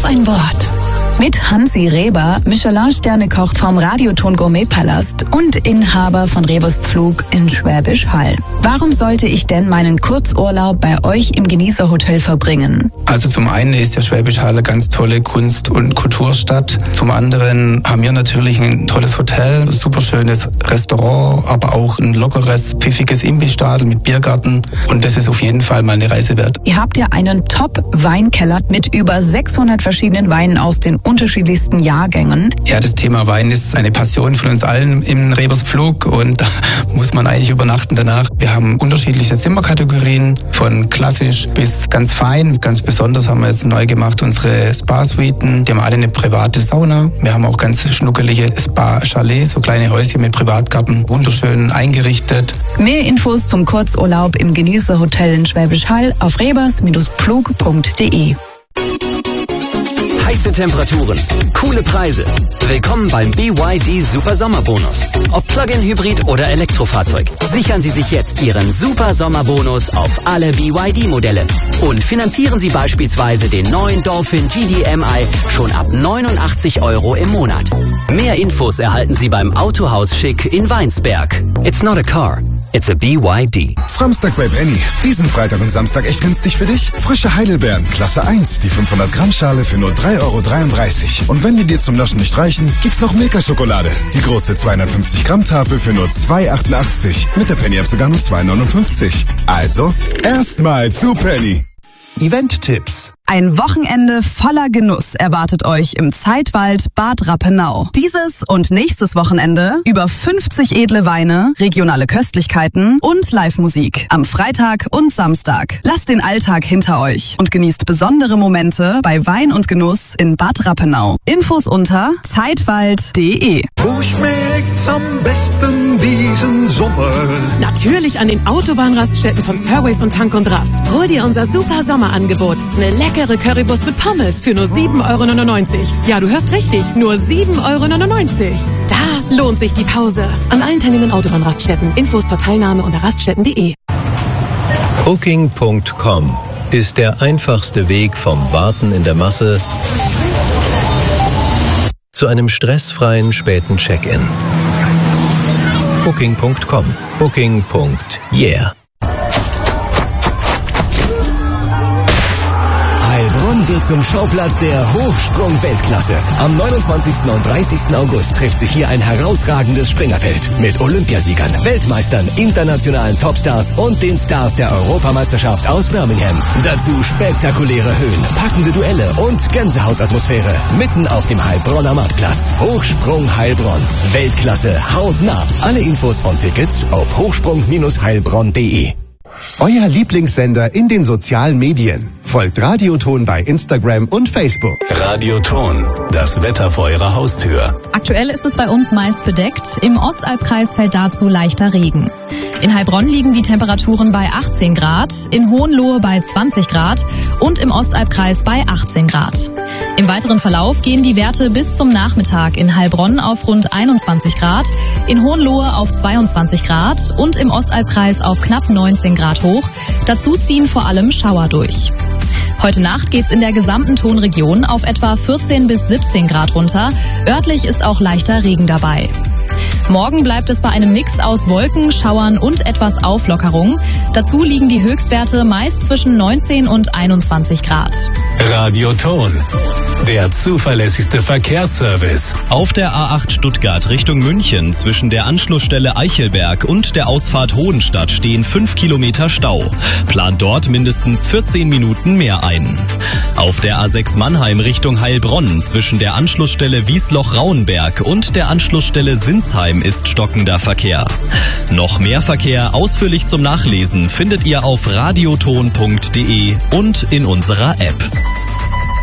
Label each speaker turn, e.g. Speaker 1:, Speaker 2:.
Speaker 1: auf ein Wort. Mit Hansi Reber, Michelin-Sterne-Koch vom Radioton Gourmet-Palast und Inhaber von Rebers Pflug in Schwäbisch Hall. Warum sollte ich denn meinen Kurzurlaub bei euch im Genießerhotel verbringen?
Speaker 2: Also zum einen ist ja Schwäbisch Hall eine ganz tolle Kunst- und Kulturstadt. Zum anderen haben wir natürlich ein tolles Hotel, super schönes Restaurant, aber auch ein lockeres, pfiffiges Imbissstadel mit Biergarten. Und das ist auf jeden Fall mal eine Reise wert.
Speaker 1: Ihr habt ja einen Top-Weinkeller mit über 600 verschiedenen Weinen aus den unterschiedlichsten Jahrgängen.
Speaker 2: Ja, das Thema Wein ist eine Passion von uns allen im Rebers Pflug und da muss man eigentlich übernachten danach. Wir haben unterschiedliche Zimmerkategorien, von klassisch bis ganz fein. Ganz besonders haben wir jetzt neu gemacht unsere Spa-Suiten. Die haben alle eine private Sauna. Wir haben auch ganz schnuckelige Spa-Chalets, so kleine Häuschen mit Privatgarten, wunderschön eingerichtet.
Speaker 1: Mehr Infos zum Kurzurlaub im Genießerhotel in Schwäbisch Hall auf rebers-pflug.de.
Speaker 3: Heiße Temperaturen, coole Preise. Willkommen beim BYD Super Sommerbonus. Ob Plug-in-Hybrid oder Elektrofahrzeug, sichern Sie sich jetzt Ihren Super Sommerbonus auf alle BYD-Modelle und finanzieren Sie beispielsweise den neuen Dolphin GDMI schon ab 89 € im Monat. Mehr Infos erhalten Sie beim Autohaus Schick in Weinsberg. It's not a car. It's a BYD.
Speaker 4: Framstag bei Penny. Diesen Freitag und Samstag echt günstig für dich? Frische Heidelbeeren, Klasse 1, die 500 Gramm Schale für nur 3,33 €. Und wenn die dir zum Naschen nicht reichen, gibt's noch Milka-Schokolade. Die große 250 Gramm Tafel für nur 2,88 €. Mit der Penny-App sogar nur 2,59 €. Also, erstmal zu Penny.
Speaker 5: Event-Tipps.
Speaker 6: Ein Wochenende voller Genuss erwartet euch im Zeitwald Bad Rappenau. Dieses und nächstes Wochenende über 50 edle Weine, regionale Köstlichkeiten und Live-Musik. Am Freitag und Samstag. Lasst den Alltag hinter euch und genießt besondere Momente bei Wein und Genuss in Bad Rappenau. Infos unter zeitwald.de.
Speaker 5: Wo schmeckt's am besten diesen Sommer?
Speaker 7: Natürlich an den Autobahnraststätten von Fairways und Tank und Rast. Hol dir unser super Sommerangebot. Eine leckere Currywurst mit Pommes für nur 7,99 €. Ja, du hörst richtig, nur 7,99 €. Da lohnt sich die Pause. An allen teilnehmenden Autobahnraststätten. Infos zur Teilnahme unter raststätten.de.
Speaker 8: Booking.com ist der einfachste Weg vom Warten in der Masse zu einem stressfreien späten Check-in. Booking.com. Booking.yeah.
Speaker 9: Heilbronn wird zum Schauplatz der Hochsprung-Weltklasse. Am 29. und 30. August trifft sich hier ein herausragendes Springerfeld mit Olympiasiegern, Weltmeistern, internationalen Topstars und den Stars der Europameisterschaft aus Birmingham. Dazu spektakuläre Höhen, packende Duelle und Gänsehautatmosphäre mitten auf dem Heilbronner Marktplatz. Hochsprung Heilbronn. Weltklasse hautnah. Alle Infos und Tickets auf hochsprung-heilbronn.de.
Speaker 4: Euer Lieblingssender in den sozialen Medien. Folgt Radioton bei Instagram und Facebook.
Speaker 10: Radioton, das Wetter vor Ihrer Haustür.
Speaker 11: Aktuell ist es bei uns meist bedeckt. Im Ostalbkreis fällt dazu leichter Regen. In Heilbronn liegen die Temperaturen bei 18 Grad, in Hohenlohe bei 20 Grad und im Ostalbkreis bei 18 Grad. Im weiteren Verlauf gehen die Werte bis zum Nachmittag in Heilbronn auf rund 21 Grad, in Hohenlohe auf 22 Grad und im Ostalbkreis auf knapp 19 Grad hoch. Dazu ziehen vor allem Schauer durch. Heute Nacht geht's in der gesamten Tonregion auf etwa 14 bis 17 Grad runter. Örtlich ist auch leichter Regen dabei. Morgen bleibt es bei einem Mix aus Wolken, Schauern und etwas Auflockerung. Dazu liegen die Höchstwerte meist zwischen 19 und 21 Grad.
Speaker 10: Radioton, der zuverlässigste Verkehrsservice.
Speaker 12: Auf der A8 Stuttgart Richtung München zwischen der Anschlussstelle Eichelberg und der Ausfahrt Hohenstadt stehen 5 Kilometer Stau. Plant dort mindestens 14 Minuten mehr ein. Auf der A6 Mannheim Richtung Heilbronn zwischen der Anschlussstelle Wiesloch-Rauenberg und der Anschlussstelle Sinsheim ist stockender Verkehr. Noch mehr Verkehr ausführlich zum Nachlesen findet ihr auf radioton.de und in unserer App.